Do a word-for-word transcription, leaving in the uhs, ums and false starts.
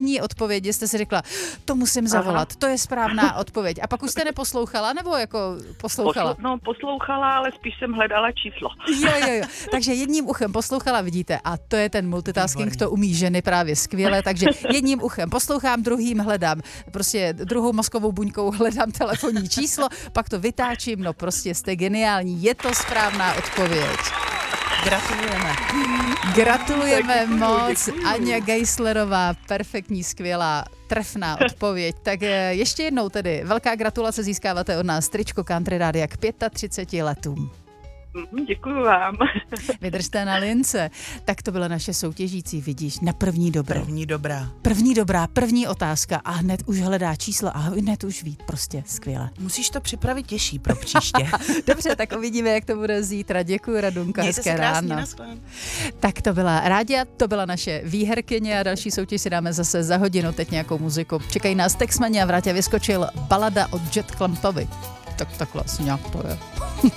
první odpovědi jste si řekla, to musím zavolat, to je správná odpověď. A pak už jste neposlouchala, nebo jako poslouchala? Poslu, no, poslouchala, ale spíš jsem hledala číslo. Jo, jo, jo. Takže jedním uchem poslouchala, vidíte, a to je ten multitasking, Výborný. to umí ženy právě skvěle, takže jedním uchem poslouchám, druhým hledám, prostě druhou mozkovou buňkou hledám telefonní číslo, pak to vytáčím, no prostě jste geniální, je to správná odpověď. Gratulujeme. Gratulujeme Děkuju, moc, děkuju. Aňa Geislerová, perfektní, skvělá, trefná odpověď. Tak eh, ještě jednou tedy, velká gratulace, získáváte od nás tričko Country Rádia k třiceti pěti letům. Děkuju vám. Vydržte na lince. Tak to byla naše soutěžící, vidíš, na první dobrou. První dobrá. První dobrá, první otázka a hned už hledá číslo a hned už ví, prostě skvěle. Musíš to připravit těžší pro příště. Dobře, tak uvidíme, jak to bude zítra. Děkuji, Radunka, Mějte hezké se krásně, ráno. nashledanou. Tak to byla Rádia, to byla naše výherkyně a další soutěž si dáme zase za hodinu, teď nějakou muziku. Čekají nás Texmani a v Rátě vyskočil balada od Jet Clampovi. Tak takhle asi nějak to je.